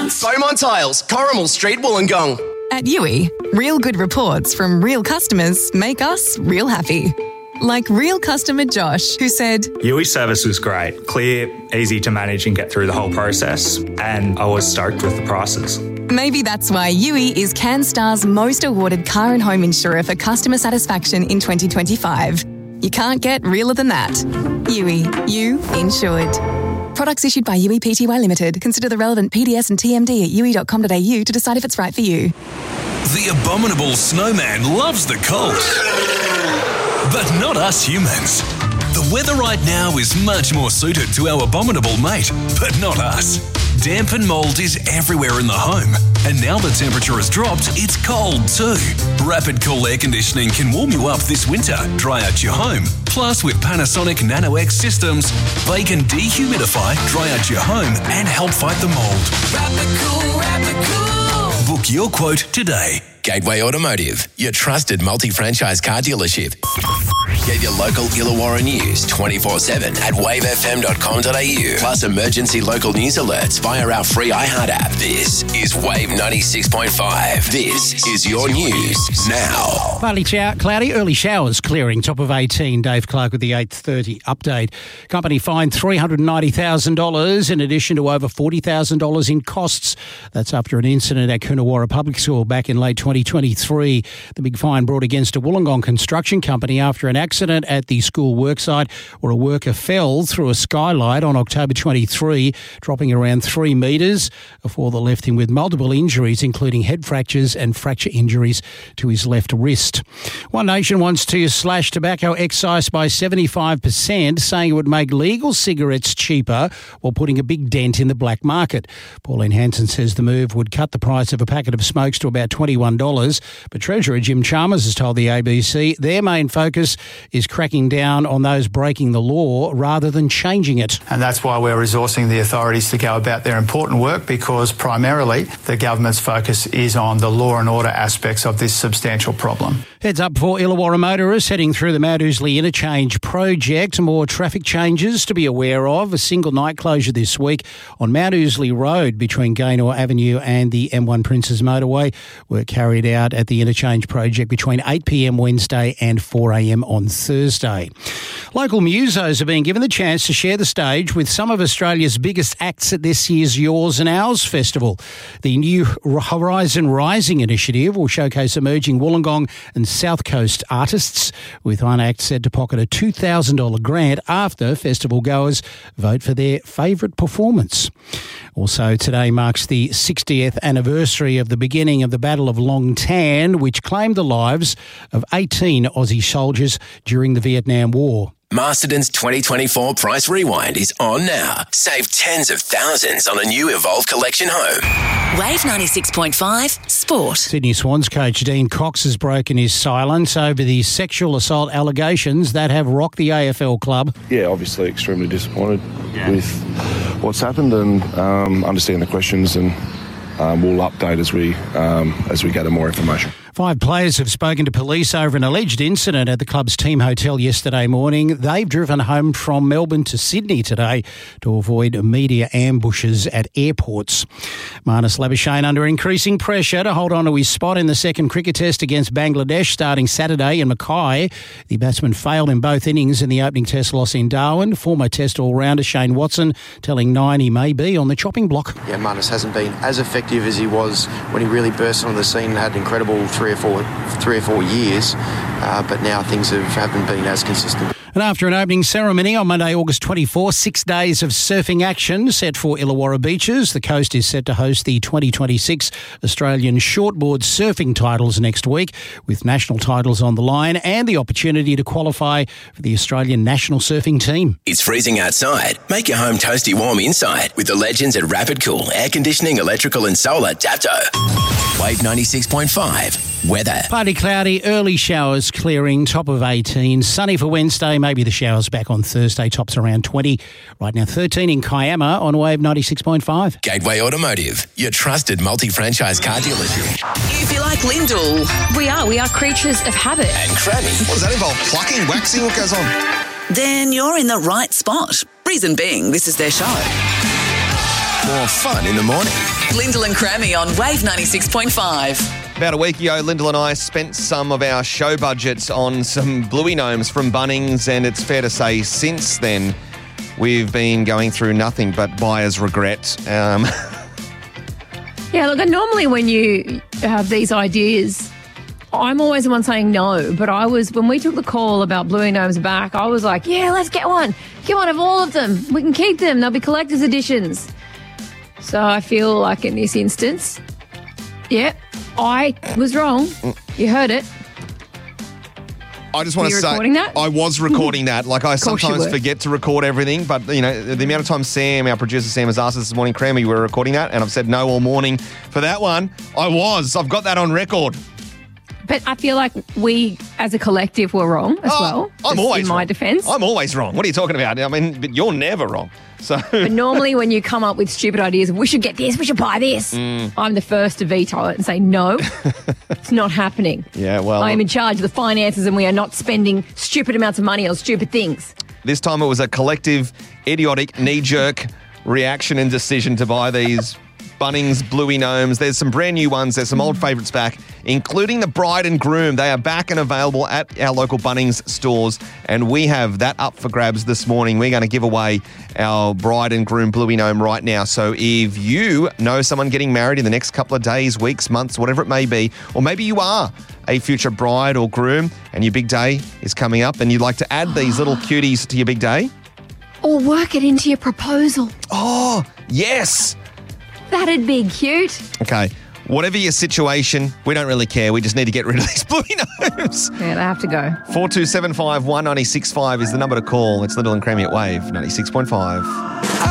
Beaumont Tiles, Corrimal Street, Wollongong. At Yui, real good reports from real customers make us real happy. Like real customer Josh, who said, Yui service was great, clear, easy to manage and get through the whole process, and I was stoked with the prices. Maybe that's why Yui is CanStar's most awarded car and home insurer for customer satisfaction in 2025. You can't get realer than that. Yui, you insured. Products issued by Yui Pty Limited. Consider the relevant PDS and TMD at yui.com.au to decide if it's right for you. The abominable snowman loves the cold, but not us humans. The weather right now is much more suited to our abominable mate, but not us. Damp and mould is everywhere in the home, and now the temperature has dropped, it's cold too. Rapid Cool Air Conditioning can warm you up this winter, dry out your home. Plus, with Panasonic Nano-X systems, they can dehumidify, dry out your home, and help fight the mould. Rapid Cool, Rapid Cool. Book your quote today. Gateway Automotive, your trusted multi-franchise car dealership. Get your local Illawarra news 24/7 at wavefm.com.au. Plus emergency local news alerts via our free iHeart app. This is Wave 96.5. This is your news now. Partly cloudy, early showers clearing, top of 18. Dave Clark with the 8:30 update. Company fined $390,000 in addition to over $40,000 in costs. That's after an incident at Coonawarra Public School back in late 2023. The big fine brought against a Wollongong construction company after an accident at the school worksite where a worker fell through a skylight on October 23, dropping around 3 metres before they left him with multiple injuries, including head fractures and fracture injuries to his left wrist. One Nation wants to slash tobacco excise by 75%, saying it would make legal cigarettes cheaper while putting a big dent in the black market. Pauline Hanson says the move would cut the price of a packet of smokes to about $21, but Treasurer Jim Chalmers has told the ABC their main focus is cracking down on those breaking the law rather than changing it. And that's why we're resourcing the authorities to go about their important work, because primarily the government's focus is on the law and order aspects of this substantial problem. Heads up for Illawarra motorists heading through the Mount Ousley Interchange project. More traffic changes to be aware of. A single night closure this week on Mount Ousley Road between Gaynor Avenue and the M1 Princes Motorway. Work carried out at the interchange project between 8 p.m. Wednesday and 4 a.m. on Thursday. Local musos are being given the chance to share the stage with some of Australia's biggest acts at this year's Yours and Ours Festival. The new Horizon Rising initiative will showcase emerging Wollongong and South Coast artists, with one act said to pocket a $2,000 grant after festival goers vote for their favourite performance. Also, today marks the 60th anniversary of the beginning of the Battle of Long Tan, which claimed the lives of 18 Aussie soldiers during the Vietnam War. Masterton's 2024 Price Rewind is on now. Save tens of thousands on a new Evolve Collection home. Wave 96.5 Sport. Sydney Swans coach Dean Cox has broken his silence over the sexual assault allegations that have rocked the AFL club. Yeah, obviously extremely disappointed with what's happened, and understand the questions, and we'll update as we gather more information. 5 players have spoken to police over an alleged incident at the club's team hotel yesterday morning. They've driven home from Melbourne to Sydney today to avoid media ambushes at airports. Marnus Labuschagne under increasing pressure to hold on to his spot in the second cricket test against Bangladesh starting Saturday in Mackay. The batsman failed in both innings in the opening test loss in Darwin. Former test all-rounder Shane Watson telling Nine he may be on the chopping block. Yeah, Marnus hasn't been as effective as he was when he really burst onto the scene and had an incredible three or four years, but now things haven't been as consistent. And after an opening ceremony on Monday, August 24, 6 days of surfing action set for Illawarra beaches. The coast is set to host the 2026 Australian Shortboard Surfing Titles next week, with national titles on the line and the opportunity to qualify for the Australian national surfing team. It's freezing outside. Make your home toasty warm inside with the legends at Rapid Cool Air Conditioning, Electrical and Solar Dapto. Wave 96.5. Weather. Partly cloudy, early showers clearing, top of 18. Sunny for Wednesday, maybe the showers back on Thursday, tops around 20. Right now 13 in Kiama on Wave 96.5. Gateway Automotive, your trusted multi-franchise car dealership. If you like Lindell, we are creatures of habit. And Cranny. What does that involve? Plucking, waxing, what goes on? Then you're in the right spot. Reason being, this is their show. More fun in the morning. Lyndall and Crammy on Wave 96.5. About a week ago, Lyndall and I spent some of our show budgets on some Bluey Gnomes from Bunnings, and it's fair to say since then we've been going through nothing but buyer's regret. Yeah, look, normally when you have these ideas, I'm always the one saying no, but when we took the call about Bluey Gnomes back, I was like, yeah, let's get one. Get one of all of them. We can keep them. They'll be collector's editions. So I feel like in this instance, yeah, I was wrong. You heard it. I just want to say, recording that? I was recording that. Like, I sometimes were. forget to record everything, but, you know, the amount of time our producer Sam, has asked us this morning, Crammy, we're recording that, and I've said no all morning for that one. I've got that on record. But I feel like we, as a collective, were wrong as well. I'm always in my wrong. defence. I'm always wrong. What are you talking about? I mean, but you're never wrong. So, But normally when you come up with stupid ideas, we should get this, we should buy this, I'm the first to veto it and say, no, it's not happening. Yeah, well, I am in charge of the finances and we are not spending stupid amounts of money on stupid things. This time it was a collective, idiotic, knee-jerk reaction and decision to buy these Bunnings Bluey Gnomes. There's some brand new ones. There's some old favourites back, including the bride and groom. They are back and available at our local Bunnings stores, and we have that up for grabs this morning. We're going to give away our bride and groom Bluey Gnome right now. So if you know someone getting married in the next couple of days, weeks, months, whatever it may be, or maybe you are a future bride or groom and your big day is coming up and you'd like to add these little cuties to your big day. Or work it into your proposal. Oh, yes. That'd be cute. Okay, whatever your situation, we don't really care. We just need to get rid of these Bluey Gnomes. Yeah, they have to go. 4275 196.5 is the number to call. It's Lyndall and Crammy at Wave 96.5.